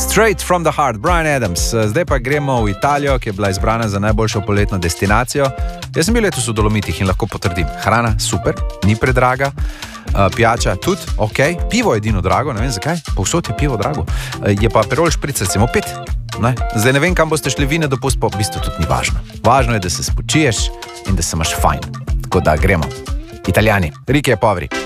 Straight from the heart, Bryan Adams. Zdaj pa gremo v Italijo, ki je bila izbrana za najboljšo poletno destinacijo. Jaz sem bil letos v Dolomitih in lahko potrdim. Hrana super, ni predraga. Pijača tudi, ok. Pivo je edino drago, ne vem zakaj. Povsod je pivo drago. Je pa Aperol špric recimo 5. Ne? Zdaj ne vem, kam boste šli vi na dopust, pa v bistvu tudi ni važno. Važno je, da se spočiješ in da se imaš fajn. Tako da gremo. Italijani, Rike je povri.